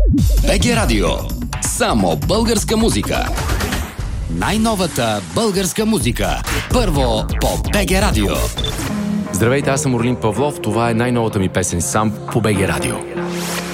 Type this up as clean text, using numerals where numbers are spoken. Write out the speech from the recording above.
БГ Радио. Само българска музика. Най-новата българска музика. Първо по БГ Радио. Здравейте, аз съм Орлин Павлов. Това е най-новата ми песен сам по БГ Радио.